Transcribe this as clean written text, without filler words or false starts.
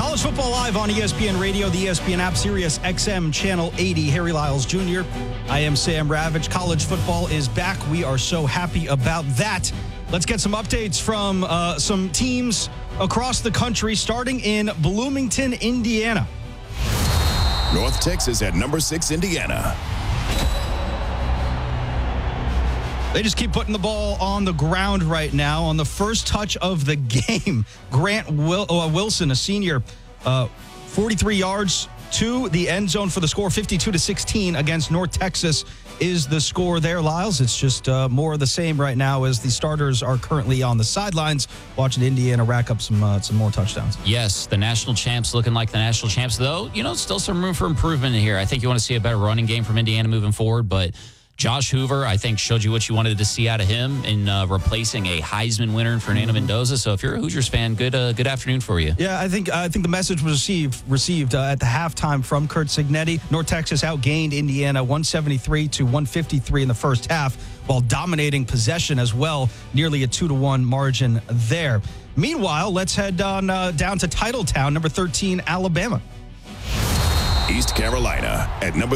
College Football Live on ESPN Radio, the ESPN app, Sirius XM Channel 80. Harry Lyles Jr. I am Sam Ravage. College football is back. We are so happy about that. Let's get some updates from some teams across the country, starting in Bloomington, Indiana. North Texas at number 6, Indiana. They just keep putting the ball on the ground right now. On the first touch of the game, Grant Wilson, a senior, 43 yards to the end zone for the score, 52-16 against North Texas is the score there, Lyles. It's just more of the same right now as the starters are currently on the sidelines watching Indiana rack up some more touchdowns. Yes, the national champs looking like the national champs, though, still some room for improvement in here. I think you want to see a better running game from Indiana moving forward, but Josh Hoover, I think, showed you what you wanted to see out of him in replacing a Heisman winner in Fernando Mendoza. So if you're a Hoosiers fan, good afternoon for you. Yeah, I think the message was received at the halftime from Curt Cignetti. North Texas outgained Indiana 173-153 in the first half, while dominating possession as well, nearly a 2-1 margin there. Meanwhile, let's head down to Titletown, number 13, Alabama. East Carolina at number